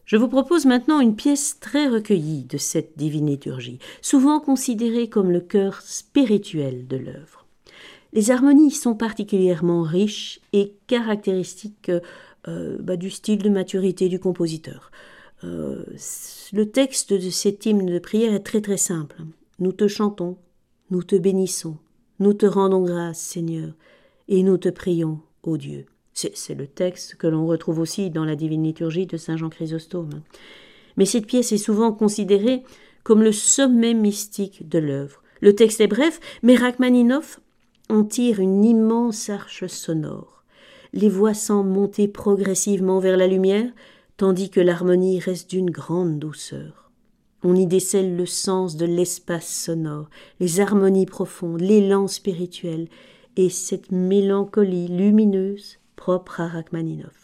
Je vous propose maintenant une pièce très recueillie de cette divine liturgie, souvent considérée comme le cœur spirituel de l'œuvre. Les harmonies sont particulièrement riches et caractéristiques du style de maturité du compositeur. Le texte de cet hymne de prière est très très simple. Nous te chantons, nous te bénissons, nous te rendons grâce, Seigneur, et nous te prions, ô Dieu. C'est le texte que l'on retrouve aussi dans la Divine Liturgie de Saint Jean Chrysostome. Mais cette pièce est souvent considérée comme le sommet mystique de l'œuvre. Le texte est bref, mais Rachmaninoff en tire une immense arche sonore. Les voix semblent monter progressivement vers la lumière, tandis que l'harmonie reste d'une grande douceur. On y décèle le sens de l'espace sonore, les harmonies profondes, l'élan spirituel et cette mélancolie lumineuse propre à Rachmaninoff.